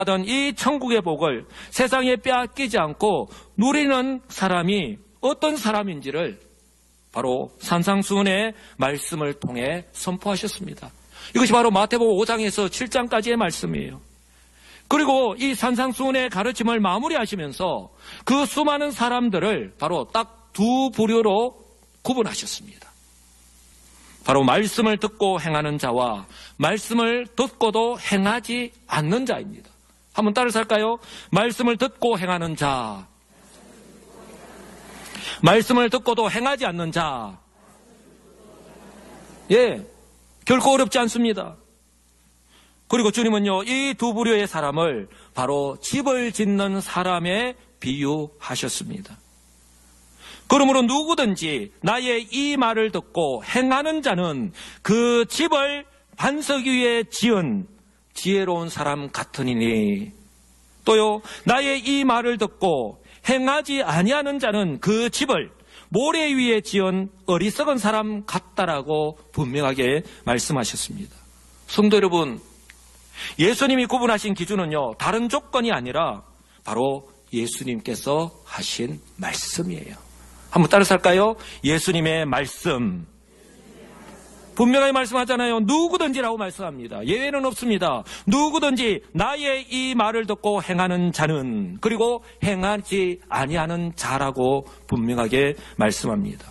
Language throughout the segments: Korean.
하던 이 천국의 복을 세상에 빼앗기지 않고 누리는 사람이 어떤 사람인지를 바로 산상수훈의 말씀을 통해 선포하셨습니다. 이것이 바로 마태복음 5장에서 7장까지의 말씀이에요. 그리고 이 산상수훈의 가르침을 마무리하시면서 그 수많은 사람들을 바로 딱 두 부류로 구분하셨습니다. 바로 말씀을 듣고 행하는 자와 말씀을 듣고도 행하지 않는 자입니다. 한번 따라서 할까요? 말씀을 듣고 행하는 자, 말씀을 듣고도 행하지 않는 자. 예, 결코 어렵지 않습니다. 그리고 주님은요, 이 두 부류의 사람을 바로 집을 짓는 사람에 비유하셨습니다. 그러므로 누구든지 나의 이 말을 듣고 행하는 자는 그 집을 반석 위에 지은 지혜로운 사람 같으니니, 또요, 나의 이 말을 듣고 행하지 아니하는 자는 그 집을 모래 위에 지은 어리석은 사람 같다라고 분명하게 말씀하셨습니다. 성도 여러분, 예수님이 구분하신 기준은요, 다른 조건이 아니라 바로 예수님께서 하신 말씀이에요. 한번 따라서 할까요? 예수님의 말씀. 분명하게 말씀하잖아요. 누구든지라고 말씀합니다. 예외는 없습니다. 누구든지 나의 이 말을 듣고 행하는 자는, 그리고 행하지 아니하는 자라고 분명하게 말씀합니다.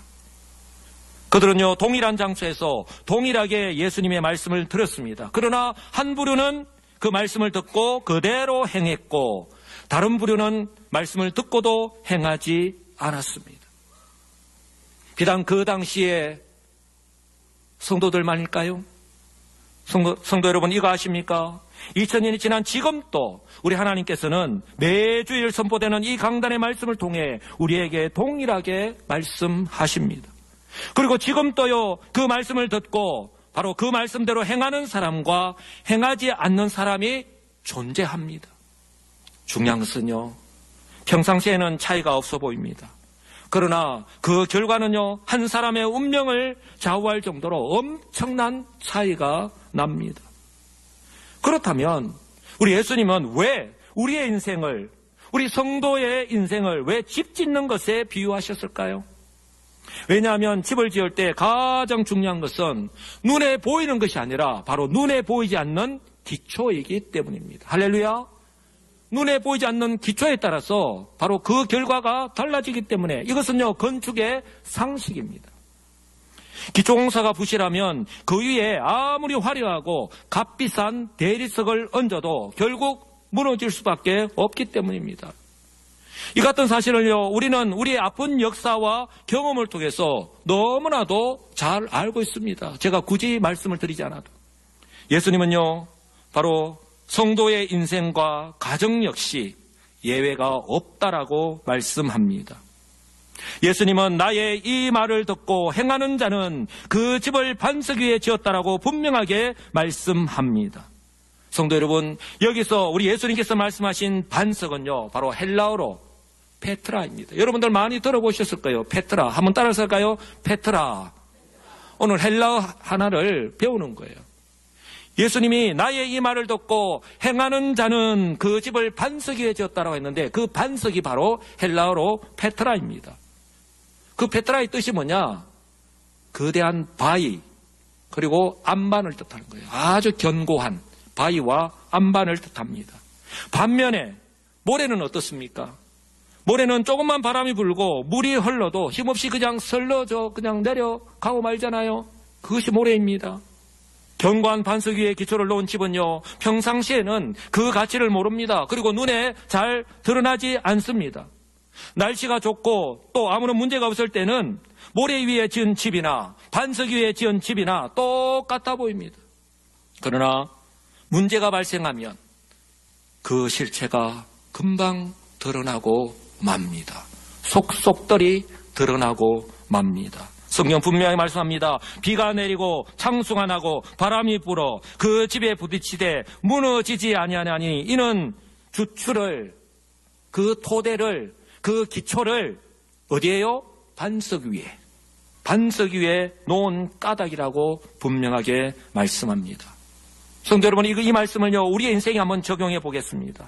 그들은요, 동일한 장소에서 동일하게 예수님의 말씀을 들었습니다. 그러나 한 부류는 그 말씀을 듣고 그대로 행했고, 다른 부류는 말씀을 듣고도 행하지 않았습니다. 비단 그 당시에 성도들만일까요? 성도 여러분, 이거 아십니까? 2000년이 지난 지금도 우리 하나님께서는 매주일 선포되는 이 강단의 말씀을 통해 우리에게 동일하게 말씀하십니다. 그리고 지금도요, 그 말씀을 듣고 바로 그 말씀대로 행하는 사람과 행하지 않는 사람이 존재합니다. 중요한 것은요, 평상시에는 차이가 없어 보입니다. 그러나 그 결과는요, 한 사람의 운명을 좌우할 정도로 엄청난 차이가 납니다. 그렇다면 우리 예수님은 왜 우리의 인생을, 우리 성도의 인생을 왜 집 짓는 것에 비유하셨을까요? 왜냐하면 집을 지을 때 가장 중요한 것은 눈에 보이는 것이 아니라 바로 눈에 보이지 않는 기초이기 때문입니다. 할렐루야. 눈에 보이지 않는 기초에 따라서 바로 그 결과가 달라지기 때문에 이것은요, 건축의 상식입니다. 기초공사가 부실하면 그 위에 아무리 화려하고 값비싼 대리석을 얹어도 결국 무너질 수밖에 없기 때문입니다. 이 같은 사실을요, 우리는 우리의 아픈 역사와 경험을 통해서 너무나도 잘 알고 있습니다. 제가 굳이 말씀을 드리지 않아도. 예수님은요, 바로 성도의 인생과 가정 역시 예외가 없다라고 말씀합니다. 예수님은 나의 이 말을 듣고 행하는 자는 그 집을 반석 위에 지었다라고 분명하게 말씀합니다. 성도 여러분, 여기서 우리 예수님께서 말씀하신 반석은요, 바로 헬라어로 페트라입니다. 여러분들 많이 들어보셨을 거예요. 페트라. 한번 따라서 할까요? 페트라. 오늘 헬라어 하나를 배우는 거예요. 예수님이 나의 이 말을 듣고 행하는 자는 그 집을 반석 위에 지었다라고 했는데, 그 반석이 바로 헬라어로 페트라입니다. 그 페트라의 뜻이 뭐냐? 거대한 바위, 그리고 안반을 뜻하는 거예요. 아주 견고한 바위와 안반을 뜻합니다. 반면에 모래는 어떻습니까? 모래는 조금만 바람이 불고 물이 흘러도 힘없이 그냥 설러져 그냥 내려가고 말잖아요. 그것이 모래입니다. 견고한 반석 위에 기초를 놓은 집은요, 평상시에는 그 가치를 모릅니다. 그리고 눈에 잘 드러나지 않습니다. 날씨가 좋고 또 아무런 문제가 없을 때는 모래 위에 지은 집이나 반석 위에 지은 집이나 똑같아 보입니다. 그러나 문제가 발생하면 그 실체가 금방 드러나고 맙니다. 속속들이 드러나고 맙니다. 성경 분명히 말씀합니다. 비가 내리고 창수가 나고 바람이 불어 그 집에 부딪히되 무너지지 아니하니 이는 주추를, 그 토대를, 그 기초를 어디에요? 반석 위에 놓은 까닭이라고 분명하게 말씀합니다. 성도 여러분, 이 말씀을요, 우리의 인생에 한번 적용해 보겠습니다.